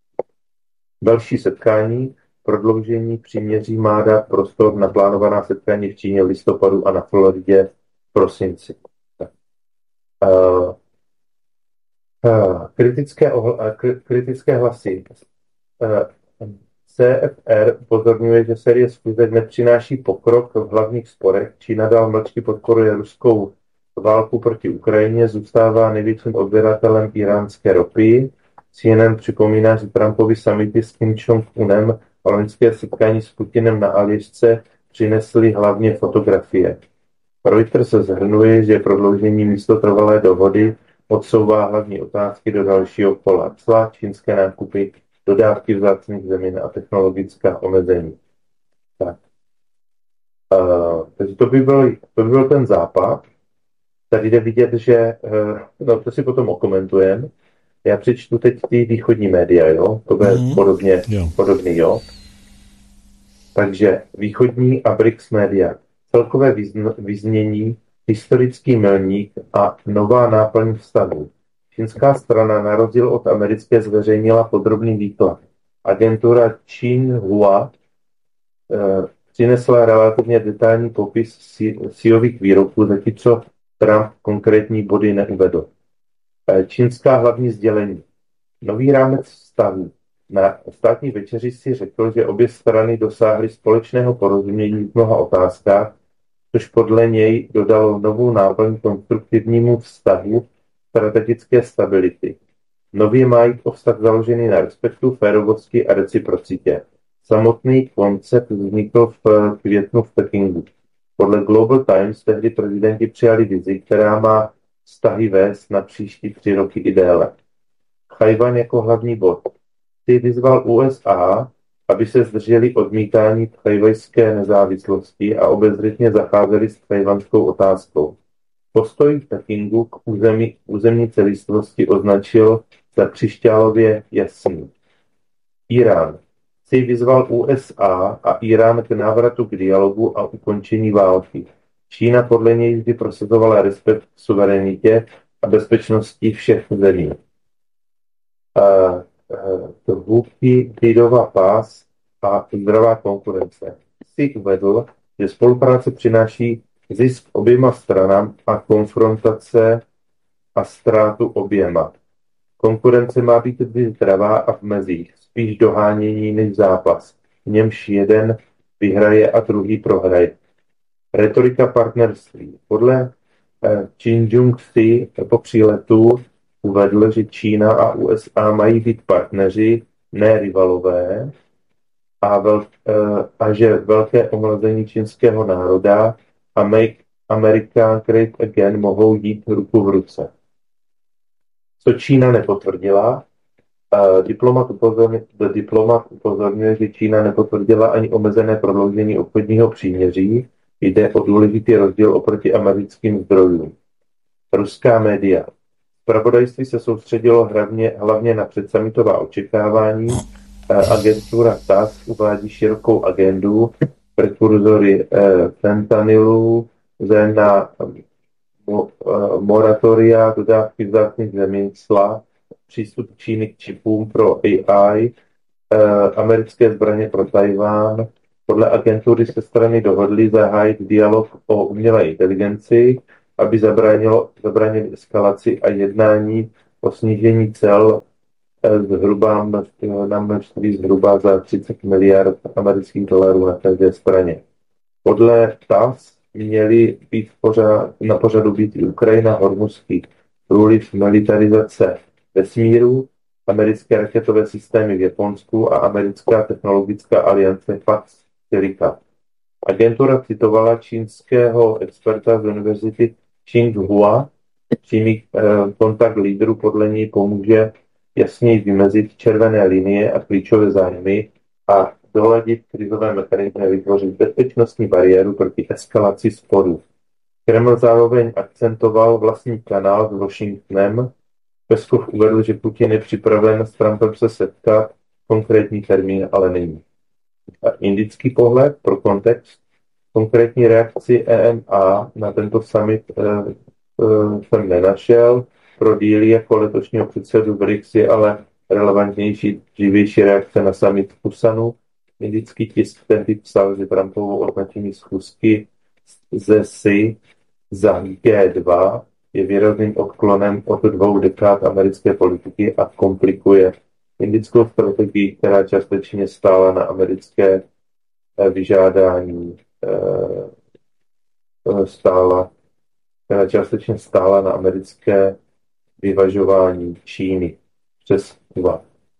Další setkání. Prodloužení příměří má dát prostor na plánovaná setkání v Číně v listopadu a na Floridě v prosinci. Tak. Uh, uh, kritické, ohl- uh, kritické hlasy. Uh, C F R upozorňuje, že série schůzek nepřináší pokrok v hlavních sporech. Čína dál mlčky podporuje ruskou válku proti Ukrajině, zůstává největším odběratelem iránské ropy. C N N připomíná, že Trumpovi summity s Kim Jong-unem a loňské setkání s Putinem na Aljašce přinesly hlavně fotografie. Reuters se zhrnuje, že prodloužení místo trvalé dohody odsouvá hlavní otázky do dalšího kola. Cla, čínské nákupy, dodávky vzácných zemin a technologická omezení. Tak. Uh, takže to by, byl, to by byl ten západ. Tady jde vidět, že, uh, no to si potom okomentujeme. Já přečtu teď ty východní média, jo? To bude mm. podobně, jo. podobný, jo? Takže východní a B R I C S média. Celkové vyznění, historický milník a nová náplň vztahů. Čínská strana na rozdíl od americké zveřejnila podrobný výklad. Agentura Xinhua eh, přinesla relativně detailní popis Xiových výroků, zatímco Trump konkrétní body neuvedl. Eh, čínská hlavní sdělení. Nový rámec vztahů. Na státní večeři si řekl, že obě strany dosáhly společného porozumění v mnoha otázkách, což podle něj dodalo novou náplň konstruktivnímu vztahu strategické stability. Nově má jít o vztah založený na respektu, férovosti a reciprocitě. Samotný koncept vznikl v květnu v Pekingu. Podle Global Times tehdy prezidenti přijali vizi, která má vztahy vést na příští tři roky i déle. Tchaj-wan jako hlavní bod. Ty vyzval U S A, aby se zdrželi odmítání tchajwanské nezávislosti a obezřetně zacházeli s tchajwanskou otázkou. Postoj Pekingu k území, územní celistvosti označil za křišťálově jasný. Irán. Si vyzval U S A a Irán k návratu k dialogu a ukončení války. Čína podle něj vždy prosazovala respekt k suverenitě a bezpečnosti všech zemí. Hůbky, klidová pás a zdravá konkurence. Si uvedl, že spolupráce přináší zisk oběma stranám a konfrontace a ztrátu oběma. Konkurence má být vždy zdravá a v mezích, spíš dohánění než zápas. V němž jeden vyhraje a druhý prohraje. Retorika partnerství. Podle eh, Jin Jung-si po příletu uvedl, že Čína a U S A mají být partneři, ne rivalové, a, vel, eh, a že velké omlazení čínského národa a Make America Great Again mohou jít ruku v ruce. Co Čína nepotvrdila, uh, diplomat, upozorňuje, diplomat upozorňuje, že Čína nepotvrdila ani omezené prodloužení obchodního příměří, jde o důležitý rozdíl oproti americkým zdrojům. Ruská média. Zpravodajství se soustředilo hlavně, hlavně na předsummitová očekávání. Uh, agentura T A S S uvádí širokou agendu, prekurzory uh, fentanylu, na moratoria, dodávky vzácných zemin, cla, přístup Číny k čipům pro A I, americké zbraně pro Tchaj-wan, Podle agentury se strany dohodly zahájit dialog o umělé inteligenci, aby zabránilo, zabránili eskalaci a jednání o snížení cel zhruba na množství zhruba za třicet miliard amerických dolarů na každé straně. Podle T A S S měly být pořád, na pořadu být i Ukrajina, Hormuzský průliv militarizace vesmíru, americké raketové systémy v Japonsku a americká technologická aliance Pax Silica. Agentura citovala čínského experta z univerzity Tsinghua. Přímý eh, kontakt lídru podle ní pomůže jasněji vymezit červené linie a klíčové zájmy a doladit krizové mechanismy a vytvořit bezpečnostní bariéru proti eskalaci sporů. Kreml zároveň akcentoval vlastní kanál s Washingtonem. Peskov uvedl, že Putin je připraven s Trumpem se setkat, konkrétní termín ale není. A indický pohled pro kontext, konkrétní reakci E M A na tento summit e, e, jsem nenašel. Pro díly jako letošního předsedu B R I C S je ale relevantnější dřívější reakce na summit v Pusanu. Indický tisk tehdy psal, že Trumpovo označení schůzky ze S I za G dva je výrazným odklonem od dvou dekád americké politiky a komplikuje indickou strategii, která částečně stála na americké vyžádání, stála, která částečně stála na americké vyvažování Číny přes dva.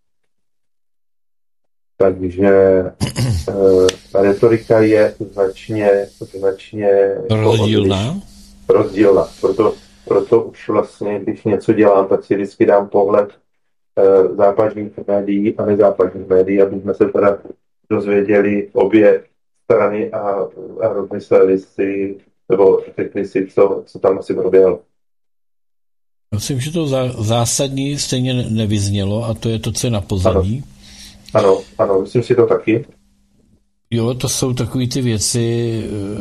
Takže uh, retorika je značně, značně rozdílná. rozdílná. Proto, proto už vlastně, když něco dělám, tak si vždycky dám pohled uh, západních médií a nezápadních médií, aby jsme se teda dozvěděli obě strany a, a rozmysleli si, nebo řekli si, co, co tam asi proběhlo. Myslím, že to zásadní stejně nevyznělo a to je to, co je na pozadí. Ano, ano, ano, myslím si to taky. Jo, to jsou takové ty věci,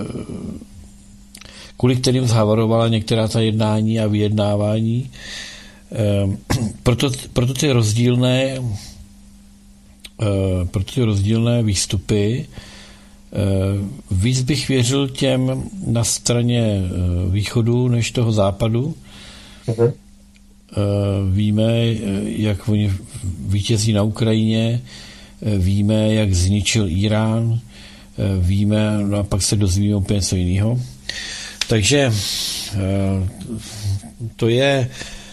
kvůli kterým zhavarovala některá ta jednání a vyjednávání. Proto, proto ty rozdílné proto ty rozdílné výstupy víc bych věřil těm na straně východu než toho západu. Uh-huh. Víme, jak oni vítězí na Ukrajině, víme, jak zničil Irán, víme, no a pak se dozvíme úplně něco jiného. Takže to je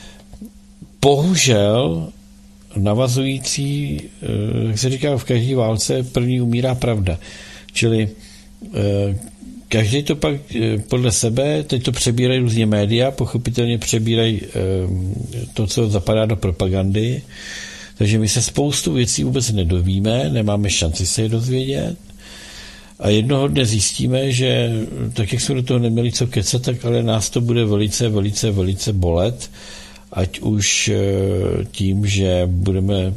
bohužel navazující, jak se říká v každé válce, první umírá pravda. Čili každý to pak podle sebe, teď to přebírají různě média, pochopitelně přebírají to, co zapadá do propagandy, takže my se spoustu věcí vůbec nedovíme, nemáme šanci se je dozvědět a jednoho dne zjistíme, že tak, jak jsme do toho neměli co kecat, tak ale nás to bude velice, velice, velice bolet, ať už tím, že budeme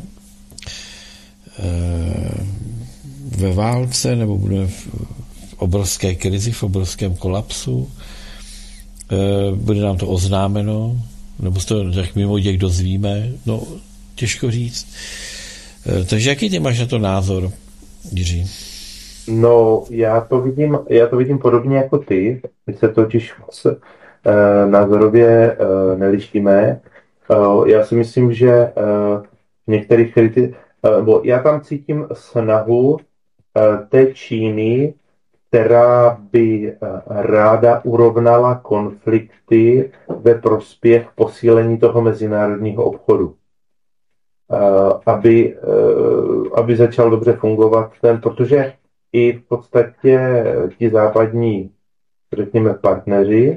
ve válce, nebo budeme v obrovské krizi, v obrovském kolapsu. Bude nám to oznámeno, nebo se to tak mimo děk dozvíme, no těžko říct. Takže jaký ty máš na to názor, Jiří? No, já to vidím, já to vidím podobně jako ty. My se totiž moc uh, názorově uh, nelišíme. Uh, já si myslím, že uh, v některých kriti... Uh, já tam cítím snahu uh, té Číny, která by ráda urovnala konflikty ve prospěch posílení toho mezinárodního obchodu. Aby, aby začal dobře fungovat ten, protože i v podstatě ti západní, řekněme, partneři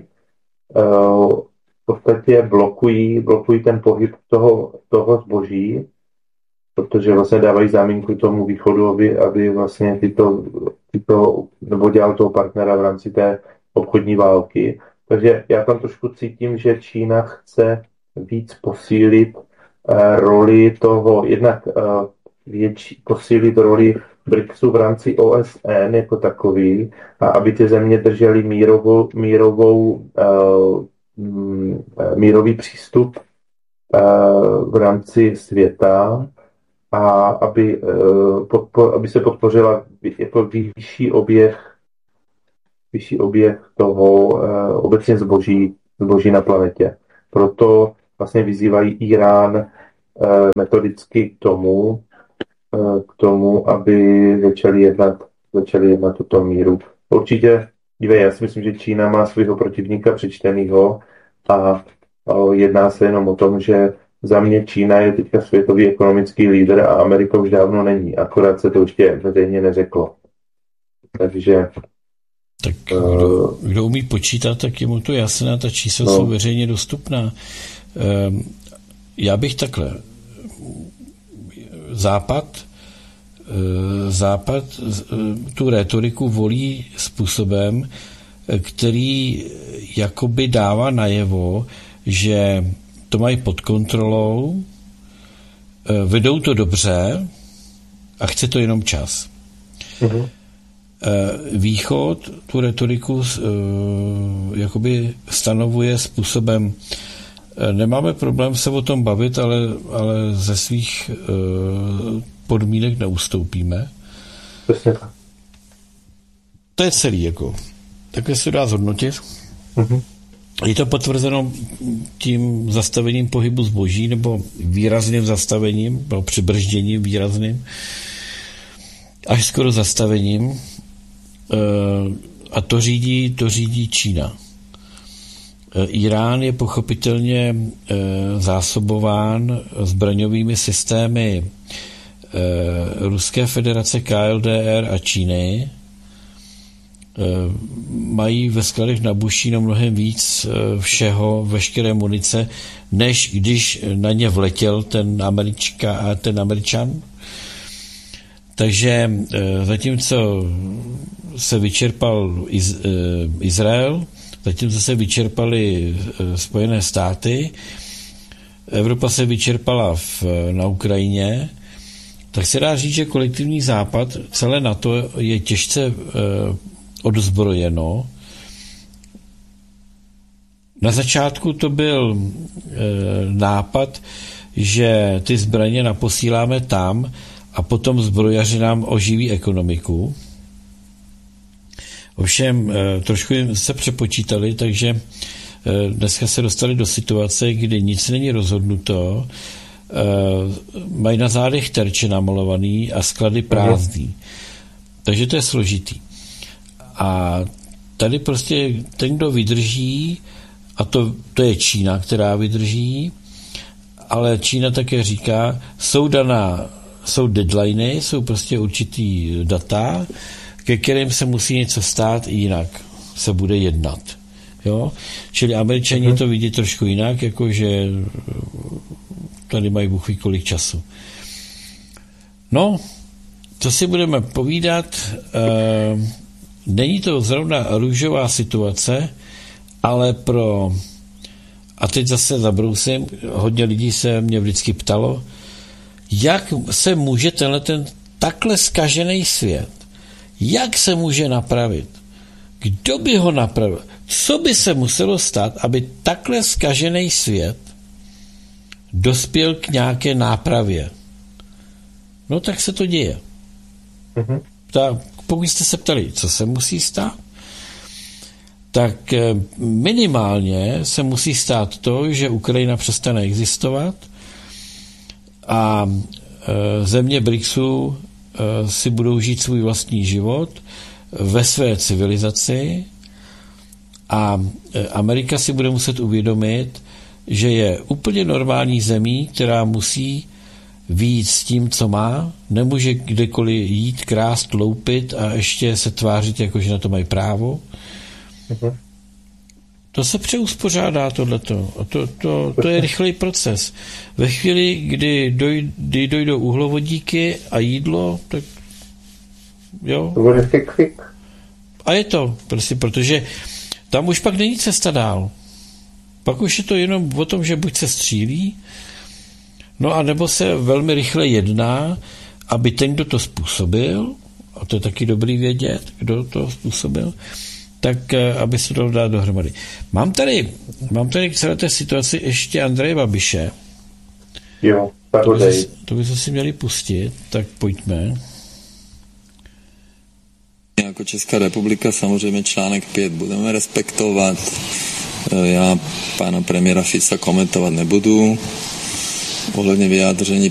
v podstatě blokují, blokují ten pohyb toho, toho zboží, protože vlastně dávají záminku tomu východu, aby, aby vlastně tyto, tyto, nebo dělal toho partnera v rámci té obchodní války. Takže já tam trošku cítím, že Čína chce víc posílit uh, roli toho, jednak uh, větší, posílit roli BRICSu v rámci O S N jako takový, a aby ty země držely mírovou, mírovou, uh, mírový přístup uh, v rámci světa. a aby, podpo, aby se podpořila jako vyšší oběh, vyšší oběh toho obecně zboží, zboží na planetě. Proto vlastně vyzývají Irán metodicky k tomu, k tomu, aby začali jednat, začali jednat tuto míru. Určitě, dívej, já si myslím, že Čína má svého protivníka přečtenýho a jedná se jenom o tom, že za mě Čína je teďka světový ekonomický lídr a Amerika už dávno není. Akorát se to ještě veřejně neřeklo. Takže... Tak kdo, kdo umí počítat, tak je mu to jasné, ta čísla no. jsou veřejně dostupná. Já bych takhle... Západ, Západ tu rétoriku volí způsobem, který jakoby dává najevo, že to mají pod kontrolou, vedou to dobře a chce to jenom čas. Mhm. Východ tu rétoriku jakoby stanovuje způsobem, nemáme problém se o tom bavit, ale, ale ze svých uh, podmínek neustoupíme. Přesně tak. To je celý, jako. Takhle se dá zhodnotit. Uh-huh. Je to potvrzeno tím zastavením pohybu zboží, nebo výrazným zastavením, nebo přibržděním výrazným, až skoro zastavením. Uh, a to řídí, to řídí Čína. Irán je pochopitelně e, zásobován zbraňovými systémy e, Ruské federace, K L D R a Číny. E, mají ve skladech na Bušíno mnohem víc e, všeho, veškeré munice, než když na ně vletěl ten, Američka, a ten Američan. Takže e, zatímco se vyčerpal Iz, e, Izrael, zatímco se vyčerpaly Spojené státy, Evropa se vyčerpala v, na Ukrajině, tak se dá říct, že kolektivní západ, celé NATO je těžce eh, odzbrojeno. Na začátku to byl eh, nápad, že ty zbraně naposíláme tam a potom zbrojaři nám oživí ekonomiku. Ovšem trošku se přepočítali, takže dneska se dostali do situace, kdy nic není rozhodnuto, mají na zádech terče namalovaný a sklady prázdný. Takže to je složitý. A tady prostě ten, kdo vydrží, a to, to je Čína, která vydrží, ale Čína také říká, jsou daná, jsou deadliny, jsou prostě určitý data, ke kterým se musí něco stát, jinak se bude jednat. Jo? Čili Američani uh-huh. to vidí trošku jinak, jakože tady mají bůh ví kolik času. No, co si budeme povídat, e, není to zrovna růžová situace, ale pro, a teď zase zabrousím, hodně lidí se mě vždycky ptalo, jak se může tenhle ten takhle zkažený svět, jak se může napravit? Kdo by ho napravil? Co by se muselo stát, aby takhle zkažený svět dospěl k nějaké nápravě? No tak se to děje. Mm-hmm. Tak, pokud jste se ptali, co se musí stát, tak minimálně se musí stát to, že Ukrajina přestane existovat a e, země BRICSu e, si budou žít svůj vlastní život ve své civilizaci a e, Amerika si bude muset uvědomit, že je úplně normální zemí, která musí vyjít s tím, co má, nemůže kdekoliv jít, krást, loupit a ještě se tvářit, jako že na to mají právo. Uh-huh. To se přeuspořádá tohleto. A to, to, to je rychlý proces. Ve chvíli, kdy, doj, kdy dojdou uhlovodíky a jídlo, tak jo. To bude fik, fik. A je to, prostě, protože tam už pak není cesta dál. Pak už je to jenom o tom, že buď se střílí, no a nebo se velmi rychle jedná, aby ten, kdo to způsobil, a to je taky dobrý vědět, kdo to způsobil, tak aby se to dát dohromady. Mám tady, mám tady k celé té situaci ještě Andreje Babiše. Jo, to, by se, to by se si měli pustit, tak pojďme. Jako Česká republika samozřejmě článek pět budeme respektovat. Já pána premiéra Fica komentovat nebudu. Ohledně vyjádření